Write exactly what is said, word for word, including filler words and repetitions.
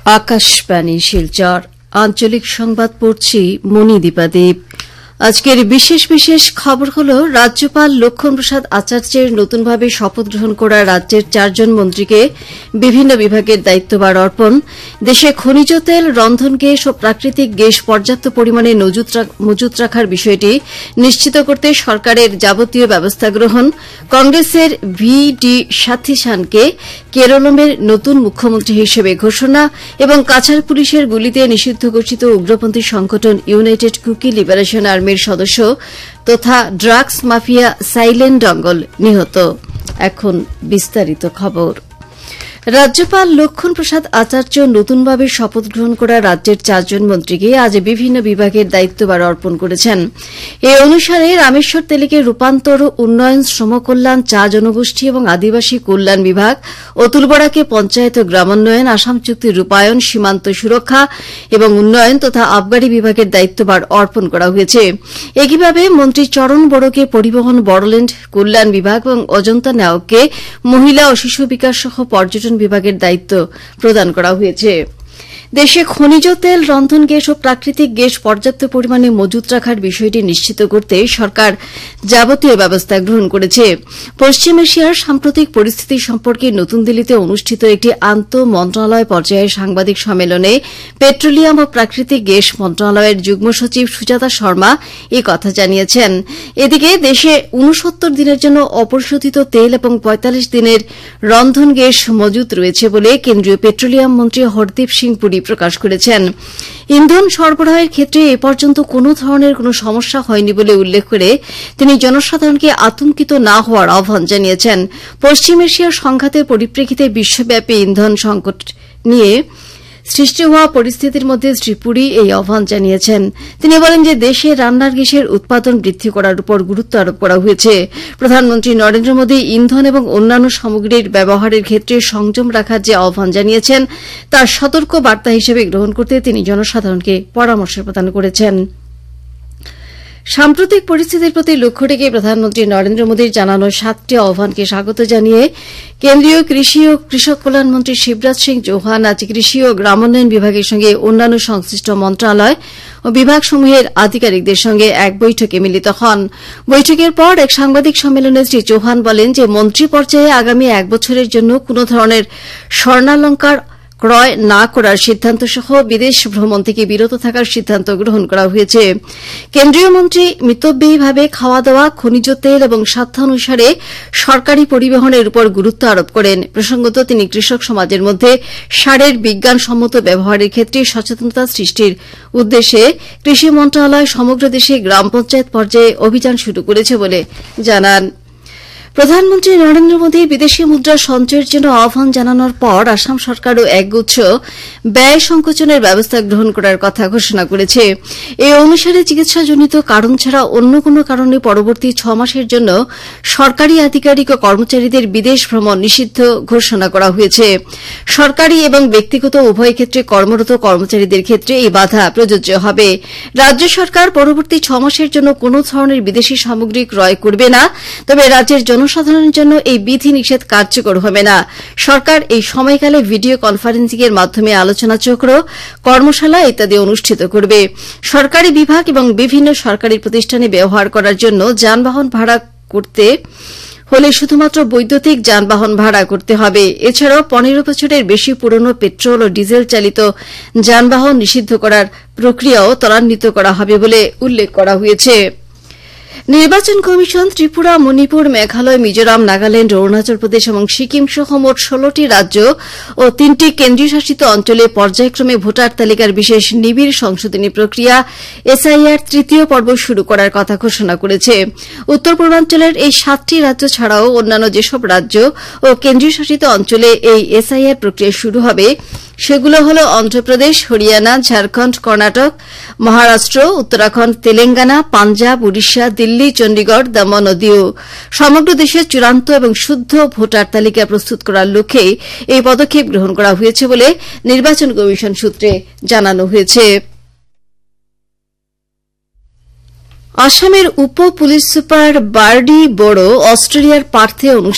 আকাশবাণী শিলচর আঞ্চলিক সংবাদ পড়ছি মণিদীপা দেব। আজকের বিশেষ বিশেষ খবর হল রাজ্যপাল লক্ষ্মণ প্রসাদ আচার্যের নতুনভাবে শপথ গ্রহণ করা রাজ্যের চারজন মন্ত্রীকে বিভিন্ন বিভাগের দায়িত্বভার অর্পণ, দেশে খনিজ তেল, রন্ধন গ্যাস ও প্রাকৃতিক গ্যাস পর্যাপ্ত পরিমাণে মজুত রাখার বিষয়টি নিশ্চিত করতে সরকারের যাবতীয় ব্যবস্থা গ্রহণ, কংগ্রেসের ভি ডি সাথীসানকে কেরলের নতুন মুখ্যমন্ত্রী হিসেবে ঘোষণা এবং কাছাড় পুলিশের গুলিতে নিষিদ্ধ ঘোষিত উগ্রপন্থী সংগঠন ইউনাইটেড কুকি লিবারেশন আর্মির সদস্য তথা ড্রাগস মাফিয়া সাইলেন্ট ডঙ্গল নিহত। এখন বিস্তারিত খবর। রাজ্যপাল লক্ষ্মণ প্রসাদ আচার্য নতুনভাবে শপথ গ্রহণ করা রাজ্যের চারজন মন্ত্রীকে আজ বিভিন্ন বিভাগের দায়িত্বভার অর্পণ করেছেন। এ অনুসারে রামেশ্বর তেলিকে রূপান্তর, উন্নয়ন, শ্রম কল্যাণ, চা জনগোষ্ঠী এবং আদিবাসী কল্যাণ বিভাগ, অতুল বরাকে পঞ্চায়েত ও গ্রামোন্নয়ন, আসাম চুক্তির রূপায়ণ, সীমান্ত সুরক্ষা এবং উন্নয়ন তথা আবগারি বিভাগের দায়িত্বভার অর্পণ করা হয়েছে। একইভাবে মন্ত্রী চরণ বড়োকে পরিবহন, বড়োল্যান্ড কল্যাণ বিভাগ এবং অজন্তা নায়ককে মহিলা ও শিশু বিকাশ সহ পর্যটন বিভাগের দায়িত্ব প্রদান করা হয়েছে। দেশে খনিজ তেল, রন্ধন গ্যাস ও প্রাকৃতিক গ্যাস পর্যাপ্ত পরিমাণে মজুত রাখার বিষয়টি নিশ্চিত করতে সরকার যাবতীয় ব্যবস্থা গ্রহণ করেছে। পশ্চিম এশিয়ার সাম্প্রতিক পরিস্থিতি সম্পর্কে নতুন দিল্লিতে অনুষ্ঠিত একটি আন্তঃ মন্ত্রণালয় পর্যায়ের সাংবাদিক সম্মেলনে পেট্রোলিয়াম ও প্রাকৃতিক গ্যাস মন্ত্রণালয়ের যুগ্ম সচিব সুজাতা শর্মা এ কথা জানিয়েছেন। এদিকে দেশে ঊনসত্তর দিনের জন্য অপরিশোধিত তেল এবং পঁয়তাল্লিশ দিনের রন্ধন গ্যাস মজুত রয়েছে বলে কেন্দ্রীয় পেট্রোলিয়াম মন্ত্রী হরদীপ সিং পুরী প্রকাশ করেছেন। ইন্ধন সরবরাহের ক্ষেত্রে এ পর্যন্ত কোন ধরনের কোন সমস্যা হয়নি বলে উল্লেখ করে তিনি জনসাধারণকে আতঙ্কিত না হওয়ার আহ্বান জানিয়েছেন। পশ্চিম এশিয়ার সংঘাতের পরিপ্রেক্ষিতে বিশ্বব্যাপী ইন্ধন সংকট নিয়ে সৃষ্টি হওয়া পরিস্থিতির মধ্যে শ্রী পুরী এই আহ্বান জানিয়েছেন। তিনি বলেন যে দেশে রান্নার গ্যাসের উৎপাদন বৃদ্ধি করার উপর গুরুত্ব আরোপ করা হয়েছে। প্রধানমন্ত্রী নরেন্দ্র মোদী ইন্ধন এবং অন্যান্য সামগ্রীর ব্যবহারের ক্ষেত্রে সংযম রাখার যে আহ্বান জানিয়েছেন তার সতর্ক বার্তা হিসেবে গ্রহণ করতে তিনি জনসাধারণকে পরামর্শ প্রদান করেছেন। সাম্প্রতিক পরিস্থিতির প্রতি লক্ষ্য রেখে প্রধানমন্ত্রী নরেন্দ্র মোদীর জানানো সাতটি আহ্বানকে স্বাগত জানিয়ে কেন্দ্রীয় কৃষি ও কৃষক কল্যাণ মন্ত্রী শিবরাজ সিং চৌহান আজ কৃষি ও গ্রামোন্নয়ন বিভাগের সঙ্গে অন্যান্য সংশ্লিষ্ট মন্ত্রণালয় ও বিভাগসমূহের আধিকারিকদের সঙ্গে এক বৈঠকে মিলিত হন। বৈঠকের পর এক সাংবাদিক সম্মেলনে শ্রী চৌহান বলেন যে মন্ত্রী পর্যায়ে আগামী এক বছরের জন্য কোন ধরনের স্বর্ণালঙ্কার ক্রয় না করার সিদ্ধান্ত সহ বিদেশ ভ্রমণ থেকে বিরত থাকার সিদ্ধান্ত গ্রহণ করা হয়েছে। কেন্দ্রীয় মন্ত্রী মিতব্যয়ীভাবে খাওয়া দাওয়া, খনিজ তেল এবং স্বার্থানুসারে সরকারি পরিবহনের উপর গুরুত্ব আরোপ করেন। প্রসঙ্গত তিনি কৃষক সমাজের মধ্যে সারের বিজ্ঞানসম্মত ব্যবহারের ক্ষেত্রে সচেতনতা সৃষ্টির উদ্দেশ্যে কৃষি মন্ত্রণালয় সমগ্র দেশে গ্রাম পঞ্চায়েত পর্যায়ে অভিযান শুরু করেছে বলে জানান। প্রধানমন্ত্রী নরেন্দ্র মোদী বিদেশি মুদ্রা সঞ্চয়ের জন্য আহ্বান জানানোর পর আসাম সরকারও একগুচ্ছ ব্যয় সংকোচনের ব্যবস্থা গ্রহণ করার কথা ঘোষণা করেছে। এই অনুসারে চিকিৎসাজনিত কারণ ছাড়া অন্য কোন কারণে পরবর্তী ছ মাসের জন্য সরকারি আধিকারিক ও কর্মচারীদের বিদেশ ভ্রমণ নিষিদ্ধ ঘোষণা করা হয়েছে। সরকারি এবং ব্যক্তিগত উভয় ক্ষেত্রে কর্মরত কর্মচারীদের ক্ষেত্রে এই বাধা প্রযোজ্য হবে। রাজ্য সরকার পরবর্তী ছ মাসের জন্য কোন ধরনের বিদেশি সামগ্রী ক্রয় করবে না, তবে রাজ্যের জনসাধারণের জন্য এই বিধি নিষেধ কার্যকর হবে না। সরকার এই সময়কালে ভিডিও কনফারেন্সিং এর মাধ্যমে আলোচনা চক্র, কর্মশালা ইত্যাদি অনুষ্ঠিত করবে। সরকারি বিভাগ এবং বিভিন্ন সরকারি প্রতিষ্ঠানে ব্যবহার করার জন্য যানবাহন ভাড়া করতে হলে শুধুমাত্র বৈদ্যুতিক যানবাহন ভাড়া করতে হবে। এছাড়াও পনেরো বছরের বেশি পুরনো পেট্রোল ও ডিজেল চালিত যানবাহন নিষিদ্ধ করার প্রক্রিয়াও ত্বরান্বিত করা হবে বলে উল্লেখ করা হয়েছে। নির্বাচন কমিশন ত্রিপুরা, মণিপুর, মেঘালয়, মিজোরাম, নাগাল্যান্ড, অরুণাচল প্রদেশ এবং সিকিম সহ মোট ষোলটি রাজ্য ও তিনটি কেন্দ্রীয় শাসিত অঞ্চলে পর্যায়ক্রমে ভোটার তালিকার বিশেষ নিবিড় সংশোধনী প্রক্রিয়া এসআইআর তৃতীয় পর্ব শুরু করার কথা ঘোষণা করেছে। উত্তর পূর্বাঞ্চলের এই সাতটি রাজ্য ছাড়াও অন্যান্য যেসব রাজ্য ও কেন্দ্রীয় শাসিত অঞ্চলে এই এসআইআর প্রক্রিয়া শুরু হবে সেগুলো হল অন্ধ্রপ্রদেশ, হরিয়ানা, ঝাড়খণ্ড, কর্ণাটক, মহারাষ্ট্র, উত্তরাখণ্ড, তেলেঙ্গানা, পাঞ্জাব, উড়িষ্যা, দিল্লি, চণ্ডীগড়, দমন ও দিউ। সমগ্র দেশে চূড়ান্ত এবং শুদ্ধ ভোটার তালিকা প্রস্তুত করার লক্ষ্যে এই পদক্ষেপ গ্রহণ করা হয়েছে বলে নির্বাচন কমিশন সূত্রে জানানো হয়েছে। আসামের উপ পুলিশ সুপার বার্ডি বড়ো অস্ট্রেলিয়ার পার্থে